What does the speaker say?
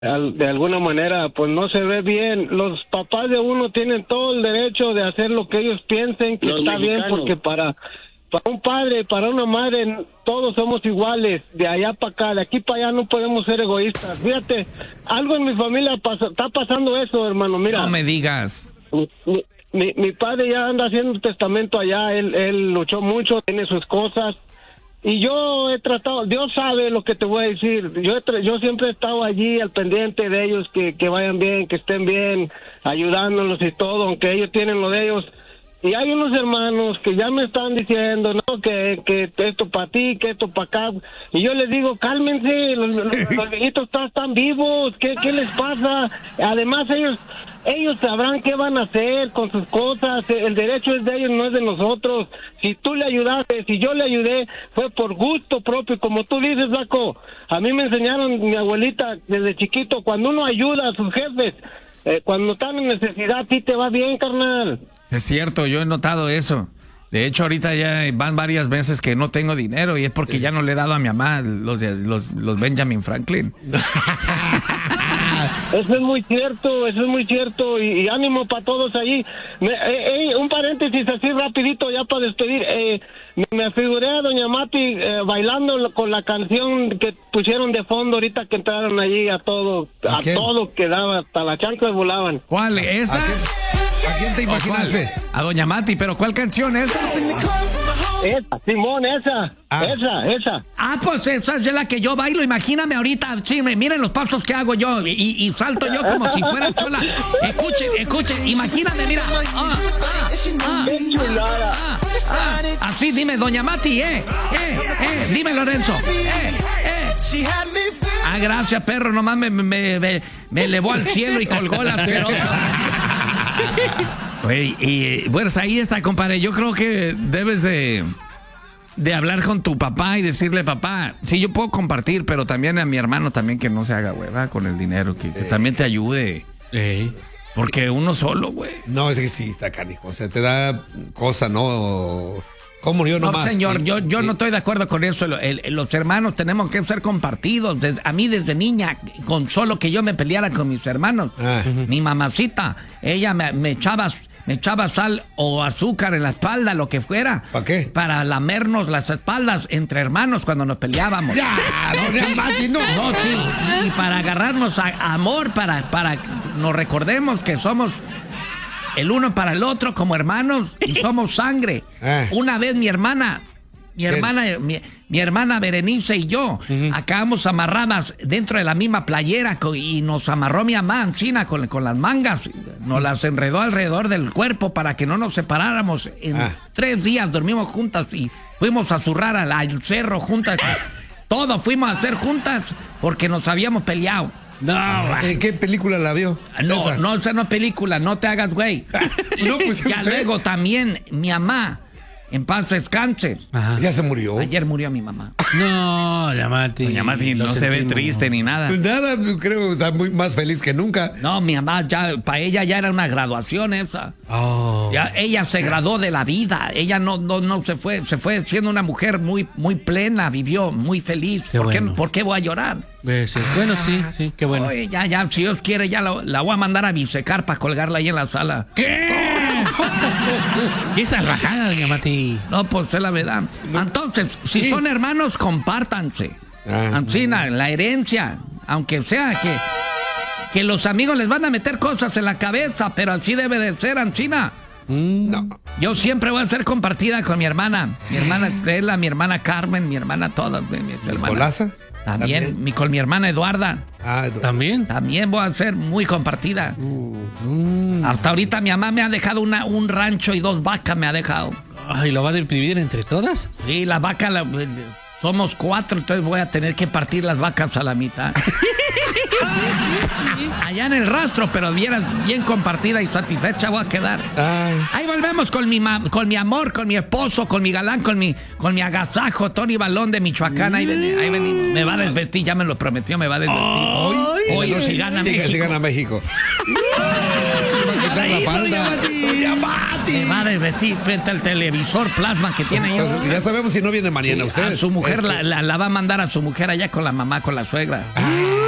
de alguna manera, pues no se ve bien. Los papás de uno tienen todo el derecho de hacer lo que ellos piensen que está bien, porque para un padre, para una madre, todos somos iguales, de allá para acá, de aquí para allá no podemos ser egoístas. Fíjate, algo en mi familia está pasando eso, hermano, mira. No me digas. Mi padre ya anda haciendo un testamento allá, él luchó mucho, tiene sus cosas. Y yo he tratado, Dios sabe lo que te voy a decir, yo siempre he estado allí al pendiente de ellos, que vayan bien, que estén bien, ayudándolos y todo, aunque ellos tienen lo de ellos. Y hay unos hermanos que ya me están diciendo, no, que esto para ti, que esto para acá. Y yo les digo, cálmense, los viejitos están vivos, ¿qué les pasa? Además ellos sabrán qué van a hacer con sus cosas, el derecho es de ellos, no es de nosotros. Si tú le ayudaste, si yo le ayudé, fue por gusto propio, como tú dices, Baco. A mí me enseñaron mi abuelita desde chiquito, cuando uno ayuda a sus jefes, cuando están en necesidad, a ti te va bien, carnal. Es cierto, yo he notado eso. De hecho, ahorita ya van varias veces que no tengo dinero y es porque ya no le he dado a mi mamá los Benjamin Franklin. Eso es muy cierto, y ánimo para todos ahí. Un paréntesis así rapidito ya para despedir. Me figuré a Doña Mati bailando con la canción que pusieron de fondo ahorita que entraron allí a todo que daba, hasta las chanclas volaban. ¿Cuál? ¿Esa? ¿A quién te imaginaste? A Doña Mati, pero ¿cuál canción es? Esa, Simón, esa. Ah, pues esa es la que yo bailo, imagíname ahorita, sí, miren los pasos que hago yo y salto yo como si fuera chola. Escuchen, imagíname, mira. Así, dime, Doña Mati, dime, Lorenzo. Ah, gracias, perro, nomás me elevó al cielo y colgó la asquerosa. Güey, y bueno, ahí está, compadre. Yo creo que debes de hablar con tu papá y decirle, papá, sí, yo puedo compartir, pero también a mi hermano también que no se haga hueva con el dinero, que también te ayude. Porque uno solo, güey. No, es que sí, está canijo. O sea, te da cosa, ¿no? ¿Cómo yo nomás? No, señor, yo no estoy de acuerdo con eso. Los hermanos tenemos que ser compartidos. A mí desde niña, con solo que yo me peleara con mis hermanos, mi mamacita, ella me echaba sal o azúcar en la espalda, lo que fuera. ¿Para qué? Para lamernos las espaldas entre hermanos cuando nos peleábamos. ¡Ya! No, sí. Y para agarrarnos a amor, para nos recordemos que somos el uno para el otro como hermanos y somos sangre. Una vez mi hermana Berenice y yo acabamos amarradas dentro de la misma playera y nos amarró mi mamá encina con las mangas, nos las enredó alrededor del cuerpo para que no nos separáramos. En 3 días dormimos juntas y fuimos a zurrar al cerro juntas. Todo fuimos a hacer juntas porque nos habíamos peleado. No, ¿en qué película la vio? No, esa no es película, no te hagas güey. No, pues, ya luego también mi mamá, en paz descanse. Ya se murió. Ayer murió mi mamá. No, Doña Mati no se ve triste ni nada. Pues nada, creo que está más feliz que nunca. No, mi mamá para ella ya era una graduación esa. Ya, ella se graduó de la vida. Ella no se fue siendo una mujer muy, muy plena, vivió muy feliz. ¿Por qué voy a llorar? Sí. Bueno, sí, qué bueno. Oye, ya, si Dios quiere, ya la voy a mandar a bisecar para colgarla ahí en la sala. ¿Qué? Esa rajada, Doña Mati. No, pues es la verdad. Entonces, si son hermanos, compártanse. Ancina, la herencia, aunque sea que los amigos les van a meter cosas en la cabeza, pero así debe de ser, Ancina. No. Yo siempre voy a ser compartida con mi hermana. Mi hermana Estela, mi hermana Carmen, mi hermana todas mis hermanas. ¿Colaza? También. Con mi hermana Eduarda. ¿También? También voy a ser muy compartida. Hasta ahorita mi mamá me ha dejado un rancho y 2 vacas me ha dejado. ¿Y lo va a dividir entre todas? Sí, la vaca, somos 4, entonces voy a tener que partir las vacas a la mitad. Allá en el rastro, pero bien compartida y satisfecha voy a quedar. Ahí volvemos con mi amor, con mi esposo, con mi galán, con mi agasajo, Tony Balón de Michoacán. Ahí venimos. Me va a desvestir, ya me lo prometió, me va a desvestir. Hoy si gana México. Si gana México. Me va a desvestir frente al televisor plasma que tiene. Ya sabemos si no viene mañana usted. A su mujer la va a mandar a su mujer allá con la mamá, con la suegra.